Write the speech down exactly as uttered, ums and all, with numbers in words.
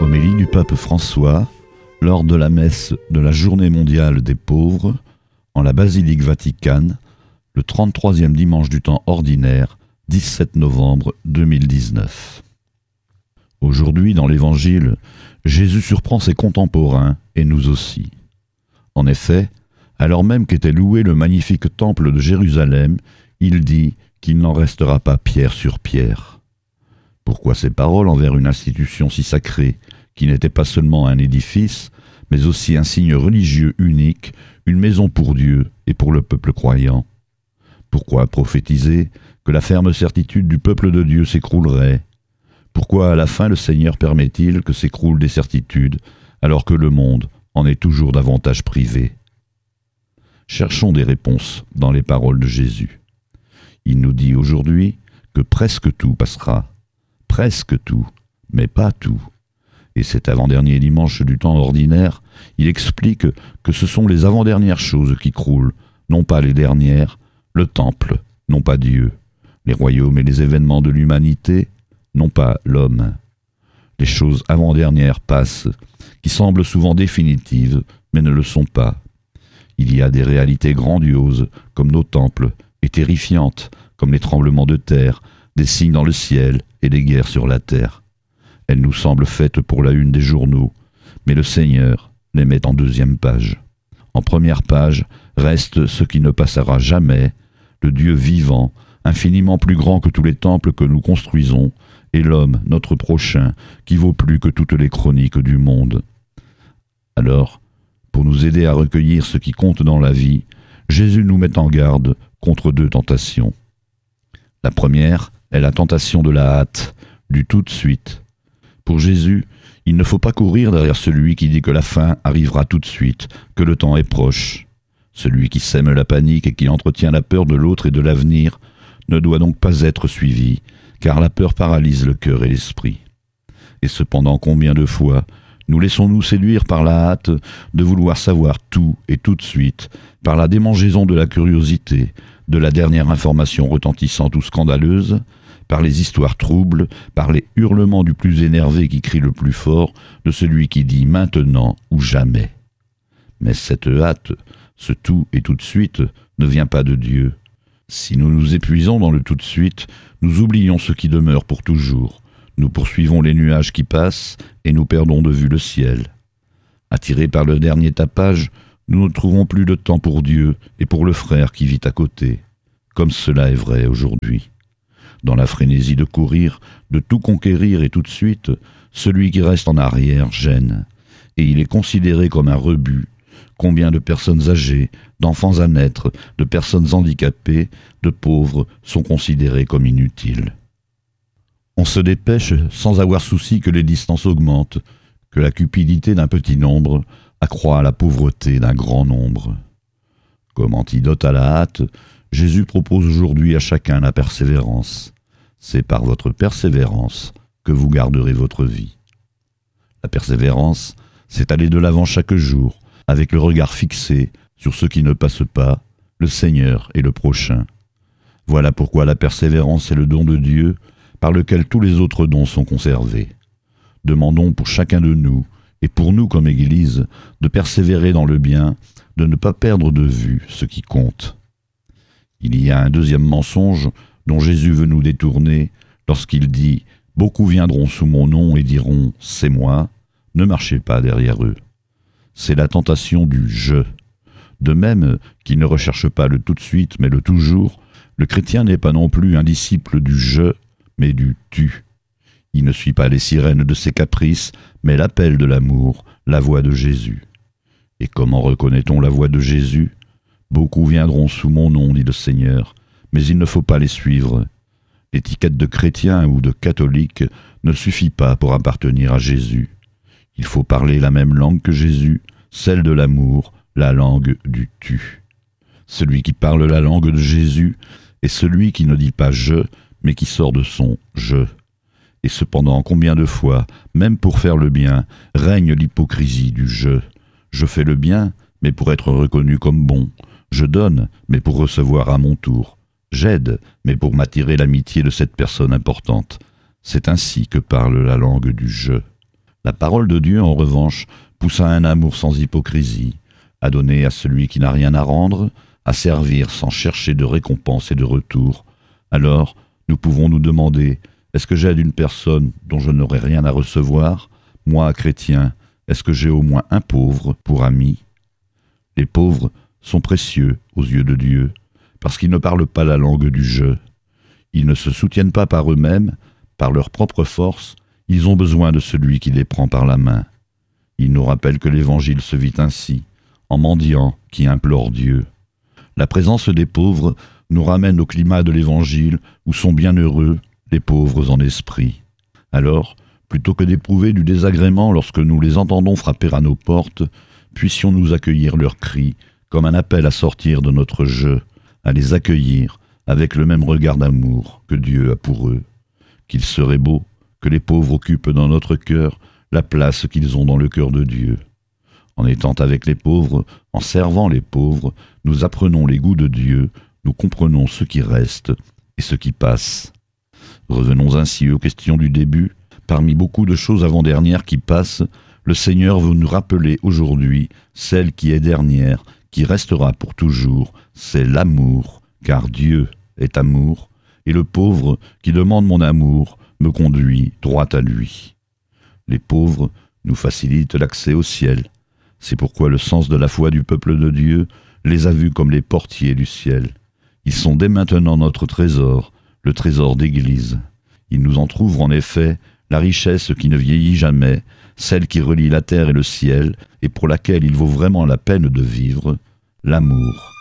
Homélie du pape François lors de la messe de la Journée mondiale des pauvres en la basilique Vaticane le trente-troisième dimanche du temps ordinaire, dix-sept novembre deux mille dix-neuf. Aujourd'hui, dans l'Évangile, Jésus surprend ses contemporains et nous aussi. En effet, alors même qu'était loué le magnifique temple de Jérusalem, il dit qu'il n'en restera pas pierre sur pierre. Pourquoi ces paroles envers une institution si sacrée, qui n'était pas seulement un édifice, mais aussi un signe religieux unique, une maison pour Dieu et pour le peuple croyant? Pourquoi prophétiser que la ferme certitude du peuple de Dieu s'écroulerait? Pourquoi à la fin le Seigneur permet-il que s'écroulent des certitudes, alors que le monde en est toujours davantage privé? Cherchons des réponses dans les paroles de Jésus. Il nous dit aujourd'hui que presque tout passera. Presque tout, mais pas tout. Et cet avant-dernier dimanche du temps ordinaire, il explique que ce sont les avant-dernières choses qui croulent, non pas les dernières, le temple, non pas Dieu, les royaumes et les événements de l'humanité, non pas l'homme. Les choses avant-dernières passent, qui semblent souvent définitives, mais ne le sont pas. Il y a des réalités grandioses, comme nos temples, et terrifiantes, comme les tremblements de terre, des signes dans le ciel et des guerres sur la terre. Elles nous semblent faites pour la une des journaux, mais le Seigneur les met en deuxième page. En première page reste ce qui ne passera jamais, le Dieu vivant, infiniment plus grand que tous les temples que nous construisons, et l'homme, notre prochain, qui vaut plus que toutes les chroniques du monde. Alors, pour nous aider à recueillir ce qui compte dans la vie, Jésus nous met en garde contre deux tentations. La première est la tentation de la hâte, du tout de suite. Pour Jésus, il ne faut pas courir derrière celui qui dit que la fin arrivera tout de suite, que le temps est proche. Celui qui sème la panique et qui entretient la peur de l'autre et de l'avenir ne doit donc pas être suivi, car la peur paralyse le cœur et l'esprit. Et cependant, combien de fois nous laissons-nous séduire par la hâte de vouloir savoir tout et tout de suite, par la démangeaison de la curiosité, de la dernière information retentissante ou scandaleuse, par les histoires troubles, par les hurlements du plus énervé qui crie le plus fort, de celui qui dit maintenant ou jamais. Mais cette hâte, ce tout et tout de suite, ne vient pas de Dieu. Si nous nous épuisons dans le tout de suite, nous oublions ce qui demeure pour toujours. Nous poursuivons les nuages qui passent et nous perdons de vue le ciel. Attirés par le dernier tapage, nous ne trouvons plus de temps pour Dieu et pour le frère qui vit à côté, comme cela est vrai aujourd'hui. Dans la frénésie de courir, de tout conquérir et tout de suite, celui qui reste en arrière gêne, et il est considéré comme un rebut. Combien de personnes âgées, d'enfants à naître, de personnes handicapées, de pauvres sont considérées comme inutiles. On se dépêche sans avoir souci que les distances augmentent, que la cupidité d'un petit nombre accroît la pauvreté d'un grand nombre. Comme antidote à la hâte, Jésus propose aujourd'hui à chacun la persévérance. C'est par votre persévérance que vous garderez votre vie. La persévérance, c'est aller de l'avant chaque jour, avec le regard fixé sur ce qui ne passe pas, le Seigneur et le prochain. Voilà pourquoi la persévérance est le don de Dieu, par lequel tous les autres dons sont conservés. Demandons pour chacun de nous, et pour nous comme Église, de persévérer dans le bien, de ne pas perdre de vue ce qui compte. Il y a un deuxième mensonge dont Jésus veut nous détourner lorsqu'il dit « Beaucoup viendront sous mon nom et diront « C'est moi », ne marchez pas derrière eux ». C'est la tentation du « je ». De même qu'il ne recherche pas le tout de suite mais le toujours, le chrétien n'est pas non plus un disciple du « je », mais du « tu ». Il ne suit pas les sirènes de ses caprices, mais l'appel de l'amour, la voix de Jésus. Et comment reconnaît-on la voix de Jésus ? Beaucoup viendront sous mon nom, dit le Seigneur, mais il ne faut pas les suivre. L'étiquette de chrétien ou de catholique ne suffit pas pour appartenir à Jésus. Il faut parler la même langue que Jésus, celle de l'amour, la langue du « tu ». Celui qui parle la langue de Jésus est celui qui ne dit pas « je », mais qui sort de son « je ». Et cependant, combien de fois, même pour faire le bien, règne l'hypocrisie du « je ». Je fais le bien, mais pour être reconnu comme bon. Je donne, mais pour recevoir à mon tour. J'aide, mais pour m'attirer l'amitié de cette personne importante. C'est ainsi que parle la langue du « je ». La parole de Dieu, en revanche, pousse à un amour sans hypocrisie, à donner à celui qui n'a rien à rendre, à servir sans chercher de récompense et de retour. Alors, nous pouvons nous demander, est-ce que j'aide une personne dont je n'aurai rien à recevoir? Moi, chrétien, est-ce que j'ai au moins un pauvre pour ami? Les pauvres sont précieux aux yeux de Dieu, parce qu'ils ne parlent pas la langue du jeu. Ils ne se soutiennent pas par eux-mêmes, par leur propre force, ils ont besoin de celui qui les prend par la main. Ils nous rappellent que l'Évangile se vit ainsi, en mendiant qui implore Dieu. La présence des pauvres nous ramène au climat de l'Évangile où sont bienheureux les pauvres en esprit. Alors, plutôt que d'éprouver du désagrément lorsque nous les entendons frapper à nos portes, puissions-nous accueillir leurs cris comme un appel à sortir de notre jeu, à les accueillir avec le même regard d'amour que Dieu a pour eux. Qu'il serait beau que les pauvres occupent dans notre cœur la place qu'ils ont dans le cœur de Dieu. En étant avec les pauvres, en servant les pauvres, nous apprenons les goûts de Dieu, nous comprenons ce qui reste et ce qui passe. Revenons ainsi aux questions du début. Parmi beaucoup de choses avant-dernières qui passent, le Seigneur veut nous rappeler aujourd'hui celle qui est dernière, qui restera pour toujours, c'est l'amour, car Dieu est amour, et le pauvre qui demande mon amour me conduit droit à lui. Les pauvres nous facilitent l'accès au ciel. C'est pourquoi le sens de la foi du peuple de Dieu les a vus comme les portiers du ciel. Ils sont dès maintenant notre trésor, le trésor d'Église. Ils nous entr'ouvrent en effet la richesse qui ne vieillit jamais, celle qui relie la terre et le ciel, et pour laquelle il vaut vraiment la peine de vivre, l'amour.